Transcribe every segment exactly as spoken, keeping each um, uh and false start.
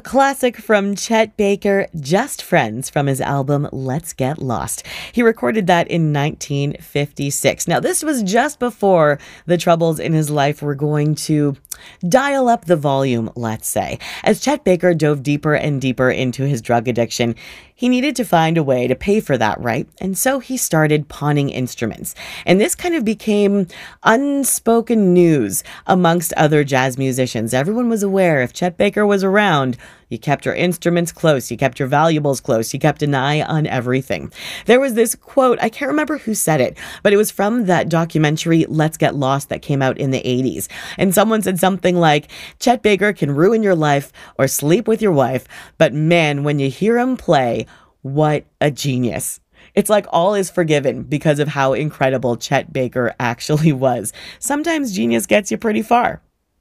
classic from Chet Baker, Just Friends, from his album Let's Get Lost. He recorded that in nineteen fifty-six. Now, this was just before the troubles in his life were going to dial up the volume, let's say. As Chet Baker dove deeper and deeper into his drug addiction, he needed to find a way to pay for that, right? And so he started pawning instruments. And this kind of became unspoken news amongst other jazz musicians. Everyone was aware if Chet Baker was around, you kept your instruments close, you kept your valuables close, you kept an eye on everything. There was this quote, I can't remember who said it, but it was from that documentary Let's Get Lost that came out in the eighties. And someone said something like, Chet Baker can ruin your life or sleep with your wife, but man, when you hear him play, what a genius. It's like all is forgiven because of how incredible Chet Baker actually was. Sometimes genius gets you pretty far.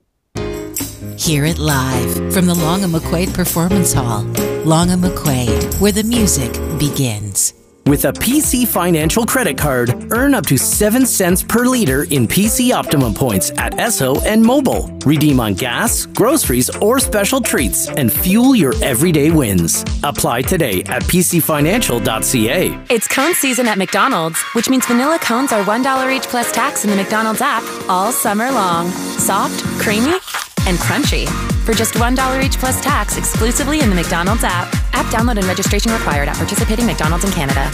Hear it live from the Long and McQuaid Performance Hall. Long and McQuaid, where the music begins. With a P C Financial credit card, earn up to seven cents per liter in P C Optimum points at Esso and Mobile. Redeem on gas, groceries, or special treats and fuel your everyday wins. Apply today at p c financial dot c a. It's cone season at McDonald's, which means vanilla cones are one dollar each plus tax in the McDonald's app all summer long. Soft, creamy, and crunchy. For just one dollar each plus tax exclusively in the McDonald's app. App download and registration required at participating McDonald's in Canada.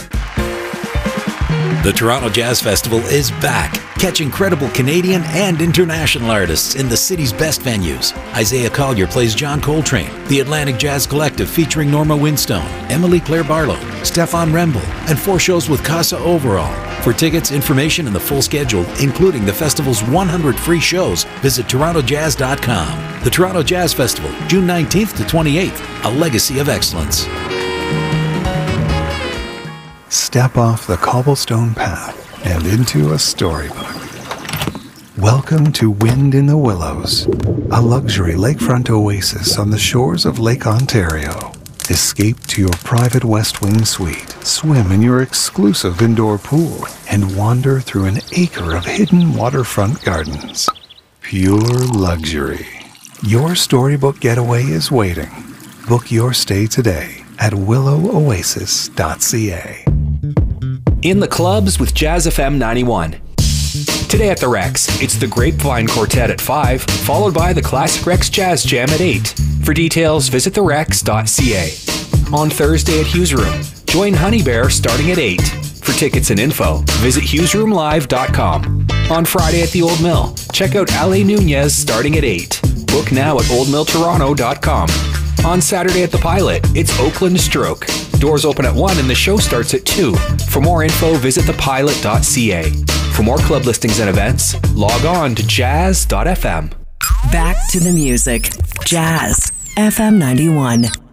The Toronto Jazz Festival is back. Catch incredible Canadian and international artists in the city's best venues. Isaiah Collier plays John Coltrane, the Atlantic Jazz Collective featuring Norma Winstone, Emily Claire Barlow, Stefan Remble, and four shows with Casa Overall. For tickets, information, and the full schedule, including the festival's one hundred free shows, visit toronto jazz dot com. The Toronto Jazz Festival, June nineteenth to twenty-eighth, a legacy of excellence. Step off the cobblestone path and into a storybook. Welcome to Wind in the Willows, a luxury lakefront oasis on the shores of Lake Ontario. Escape to your private West Wing suite, swim in your exclusive indoor pool, and wander through an acre of hidden waterfront gardens. Pure luxury. Your storybook getaway is waiting. Book your stay today at willow oasis dot c a. In the clubs with Jazz F M ninety-one. Today at the Rex, it's the Grapevine Quartet at five, followed by the Classic Rex Jazz Jam at eight. For details, visit the rex dot c a. On Thursday at Hughes Room, join Honey Bear starting at eight. For tickets and info, visit hughes room live dot com. On Friday at the Old Mill, check out Ale Nunez starting at eight. Book now at old mill toronto dot com. On Saturday at the Pilot, it's Oakland Stroke. Doors open at one and the show starts at two. For more info, visit the pilot dot c a. For more club listings and events, log on to jazz dot f m. Back to the music. Jazz F M ninety-one.